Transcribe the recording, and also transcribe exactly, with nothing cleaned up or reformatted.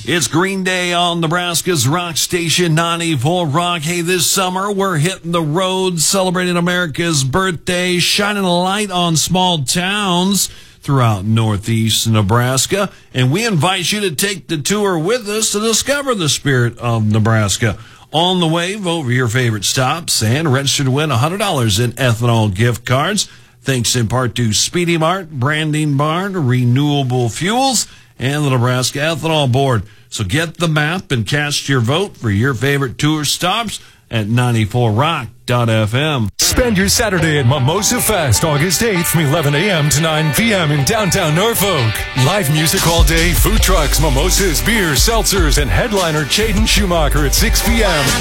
It's Green Day on Nebraska's Rock Station ninety-four Rock. Hey, this summer we're hitting the road, celebrating America's birthday, shining a light on small towns throughout northeast Nebraska. And we invite you to take the tour with us to discover the spirit of Nebraska. On the way, vote for your favorite stops and register to win one hundred dollars in ethanol gift cards. Thanks in part to Speedy Mart, Branding Barn, Renewable Fuels, and the Nebraska Ethanol Board. So get the map and cast your vote for your favorite tour stops at ninety-four rock dot f m. Spend your Saturday at Mimosa Fest, August eighth from eleven a.m. to nine p.m. in downtown Norfolk. Live music all day, food trucks, mimosas, beers, seltzers, and headliner Jaden Schumacher at six p.m.